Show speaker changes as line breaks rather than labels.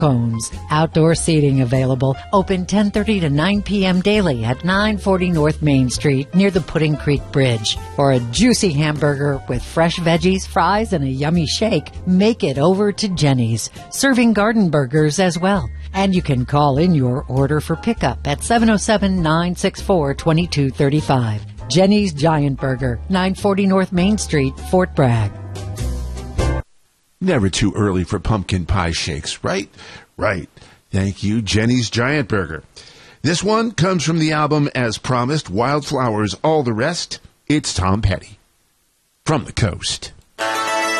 Cones. Outdoor seating available. Open 10:30 to 9 p.m. daily at 940 North Main Street near the Pudding Creek Bridge. For a juicy hamburger with fresh veggies, fries, and a yummy shake, make it over to Jenny's. Serving garden burgers as well. And you can call in your order for pickup at 707-964-2235. Jenny's Giant Burger, 940 North Main Street, Fort Bragg.
Never too early for pumpkin pie shakes, right? Right. Thank you, Jenny's Giant Burger. This one comes from the album As Promised, Wildflowers, All the Rest. It's Tom Petty. From the Coast.